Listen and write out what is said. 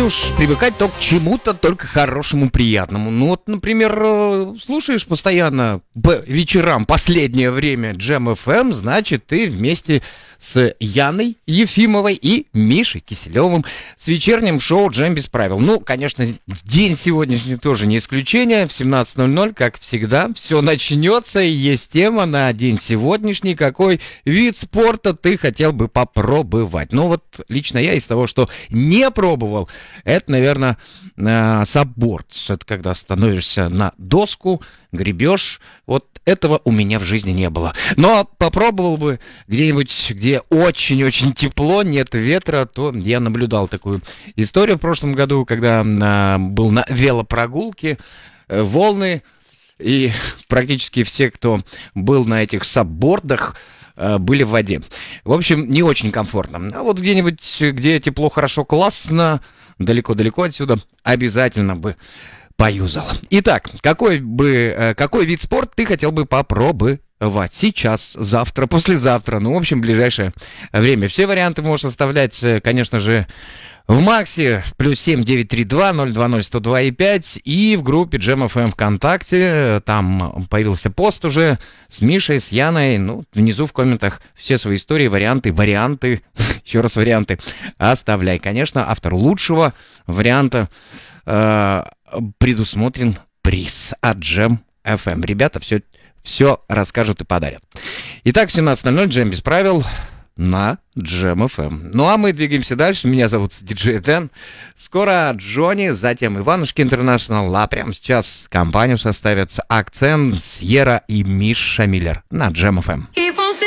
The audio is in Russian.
уж привыкать только к чему-то, только хорошему, приятному. Ну вот, например, слушаешь постоянно по вечерам последнее время Джем FM, значит, ты вместе с Яной Ефимовой и Мишей Киселевым с вечерним шоу «Джем без правил». Ну, конечно, день сегодняшний тоже не исключение. В 17:00, как всегда, все начнется, и есть тема на день сегодняшний. Какой вид спорта ты хотел бы попробовать? Ну, вот лично я из того, что не пробовал, это, наверное, сабборд. Это когда становишься на доску, гребешь. Вот этого у меня в жизни не было. Но попробовал бы где-нибудь, где очень-очень тепло, нет ветра, то я наблюдал такую историю в прошлом году, когда был на велопрогулке, волны, и практически все, кто был на этих саббордах, были в воде. В общем, не очень комфортно. А вот где-нибудь, где тепло, хорошо, классно, далеко-далеко отсюда, обязательно бы поюзал. Итак, какой вид спорта ты хотел бы попробовать сейчас, завтра, послезавтра, ну, в общем, в ближайшее время? Все варианты можешь оставлять, конечно же, в Максе, +7 932 020 102 5, и в группе Джем FM ВКонтакте. Там появился пост уже с Мишей, с Яной. Ну, внизу в комментах все свои истории, варианты, еще раз варианты оставляй. Конечно, автору лучшего варианта предусмотрен приз от Джем FM. Ребята все расскажут и подарят. Итак, в 17:00 Джем без правил на Джем FM. Ну а мы двигаемся дальше. Меня зовут диджей Дэн. Скоро Джонни, затем Иванушки Интернешнл, а прямо сейчас компанию составят Акцент, Сьерра и Миша Миллер на Джем FM.